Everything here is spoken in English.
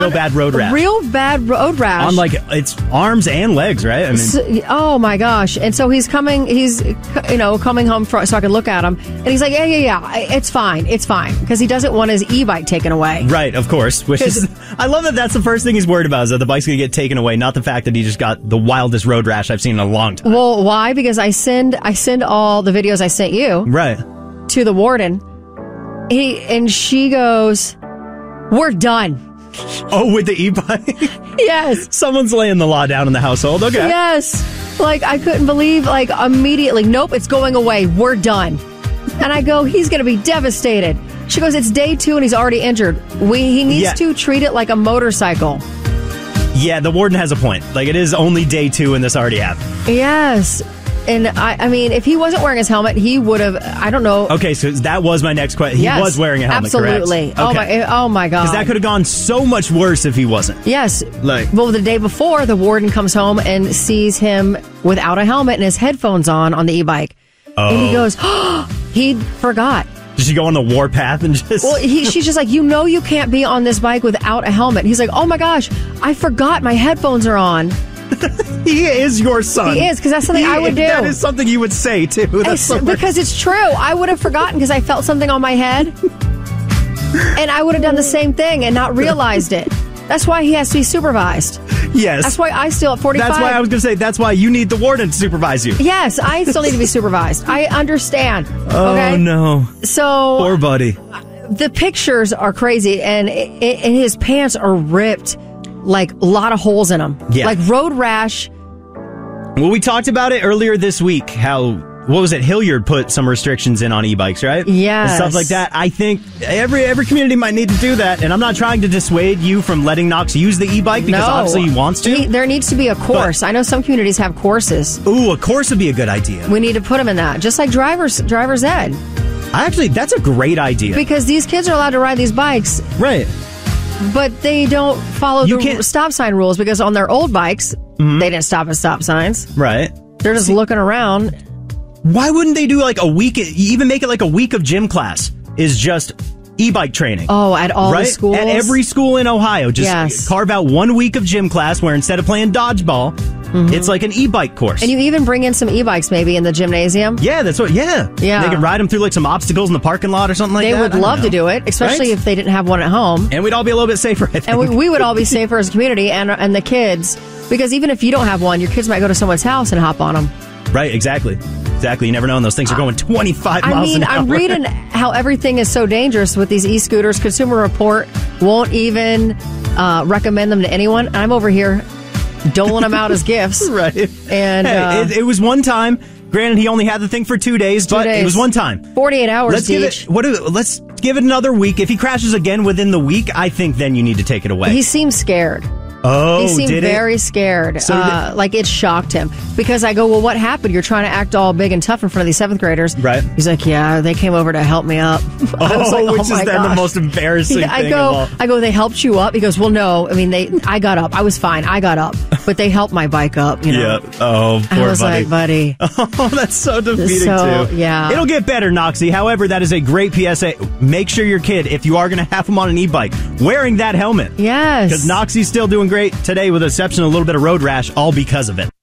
real bad road rash. Real bad road rash. On like its arms and legs, right? I mean, oh my gosh. And so he's coming home so I can look at him. And he's like, yeah, it's fine. It's fine. Because he doesn't want his e-bike taken away. Right, of course. Which is, I love that that's the first thing he's worried about, is that the bike's going to get taken away, not the fact that he just got the wildest road rash I've seen in a long time. Well, why? Because I send all the videos I sent you. Right. To the warden. And she goes, "We're done." Oh, with the e-bike? Yes. Someone's laying the law down in the household. Okay. Yes. Like, I couldn't believe, like, immediately, nope, it's going away. We're done. And I go, he's going to be devastated. She goes, it's day 2 and he's already injured. He needs to treat it like a motorcycle. Yeah, the warden has a point. Like, it is only day 2 and this already happened. Yes. And I mean, if he wasn't wearing his helmet, he would have, I don't know. Okay, so that was my next question. He was wearing a helmet, absolutely. Correct? Okay. Oh my God. Because that could have gone so much worse if he wasn't. Yes. Well, the day before, the warden comes home and sees him without a helmet and his headphones on the e-bike. Oh. And he goes, he forgot. Did she go on the warpath and just... Well, she's just like, you can't be on this bike without a helmet. He's like, oh my gosh, I forgot my headphones are on. He is your son. He is, because that's something I would do. That is something you would say, too. Because it's true. I would have forgotten because I felt something on my head. And I would have done the same thing and not realized it. That's why he has to be supervised. Yes. That's why I still at 45. That's why I was going to say, that's why you need the warden to supervise you. Yes, I still need to be supervised. I understand. Oh, no. So... Poor buddy. The pictures are crazy, and his pants are ripped. Like, a lot of holes in them. Yeah. Like road rash. Well, we talked about it earlier this week, how, what was it, Hilliard put some restrictions in on e-bikes, right? Yes. And stuff like that. I think every community might need to do that, and I'm not trying to dissuade you from letting Knox use the e-bike, because obviously he wants to. There needs to be a course. I know some communities have courses. Ooh, a course would be a good idea. We need to put them in that, just like driver's ed. Actually, that's a great idea. Because these kids are allowed to ride these bikes. Right. But they don't follow the stop sign rules, because on their old bikes, they didn't stop at stop signs. Right. They're just looking around. Why wouldn't they do like a week, even make it like a week of gym class is just e-bike training? Oh, at all the schools? At every school in Ohio. Just carve out 1 week of gym class where instead of playing dodgeball, it's like an e-bike course. And you even bring in some e-bikes maybe in the gymnasium. Yeah, that's what, yeah. They can ride them through like some obstacles in the parking lot or something like that. They would love to do it, especially if they didn't have one at home. And we'd all be a little bit safer, I think. And we would all be safer as a community and the kids. Because even if you don't have one, your kids might go to someone's house and hop on them. Right, exactly. Exactly. You never know. And those things are going 25 miles an hour. I'm reading how everything is so dangerous with these e-scooters. Consumer Report won't even recommend them to anyone. I'm over here doling them out as gifts. Right. And it was one time. Granted, he only had the thing for 2 days, but it was one time. 48 hours each. Let's give it another week. If he crashes again within the week, I think then you need to take it away. He seems scared. Oh, he seemed very scared. So like it shocked him. Because I go, well, what happened? You're trying to act all big and tough in front of these 7th graders. Right. He's like, yeah, they came over to help me up. Which is then the most embarrassing thing of all. I go, they helped you up? He goes, well, no. I mean, I got up. I was fine. I got up. But they helped my bike up, you know. Yeah. Oh, poor I was buddy. like, buddy. Oh, that's so defeating, too. Yeah. It'll get better, Noxie. However, that is a great PSA. Make sure your kid, if you are going to have him on an e-bike, wearing that helmet. Yes. Because Noxie's still doing great today with a exception, a little bit of road rash, all because of it.